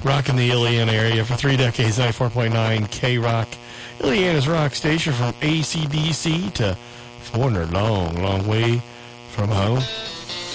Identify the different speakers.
Speaker 1: Rocking the Iliana area for 3 decades, 94.9 K-Rock. Iliana's rock station from ACDC to 400 long way from home.